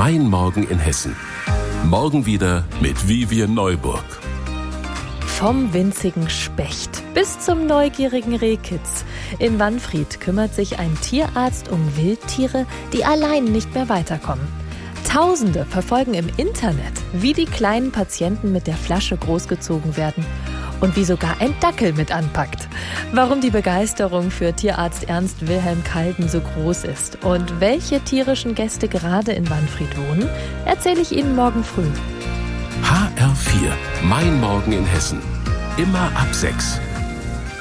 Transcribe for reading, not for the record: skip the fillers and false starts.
Mein Morgen in Hessen. Morgen wieder mit Vivian Neuburg. Vom winzigen Specht bis zum neugierigen Rehkitz. In Wanfried kümmert sich ein Tierarzt um Wildtiere, die allein nicht mehr weiterkommen. Tausende verfolgen im Internet, wie die kleinen Patienten mit der Flasche großgezogen werden und wie sogar ein Dackel mit anpackt. Warum die Begeisterung für Tierarzt Ernst Wilhelm Kalden so groß ist und welche tierischen Gäste gerade in Wanfried wohnen, erzähle ich Ihnen morgen früh. HR4, Mein Morgen in Hessen. Immer ab 6.